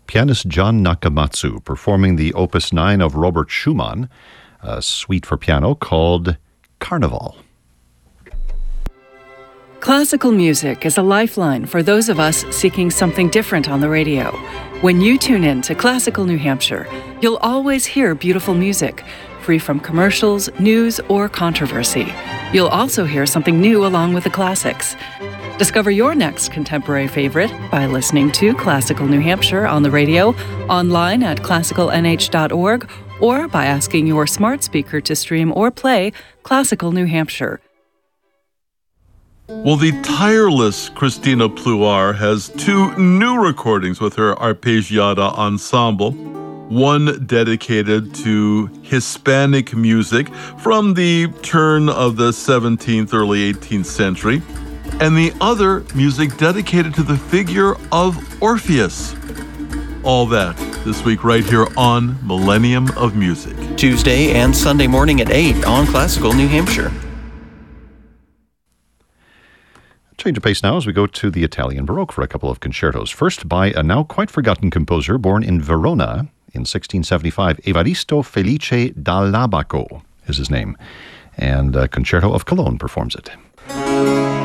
pianist John Nakamatsu performing the Opus 9 of Robert Schumann, a suite for piano called Carnival. Classical music is a lifeline for those of us seeking something different on the radio. When you tune in to Classical New Hampshire, you'll always hear beautiful music, free from commercials, news, or controversy. You'll also hear something new along with the classics. Discover your next contemporary favorite by listening to Classical New Hampshire on the radio, online at classicalnh.org, or by asking your smart speaker to stream or play Classical New Hampshire. Well, the tireless Christina Pluar has 2 new recordings with her Arpeggiata Ensemble, one dedicated to Hispanic music from the turn of the 17th, early 18th century, and the other music dedicated to the figure of Orpheus. All that this week right here on Millennium of Music. Tuesday and Sunday morning at 8 on Classical New Hampshire. Change of pace now as we go to the Italian Baroque for a couple of concertos. First by a now quite forgotten composer born in Verona in 1675, Evaristo Felice dall'Abaco is his name, and Concerto of Cologne performs it.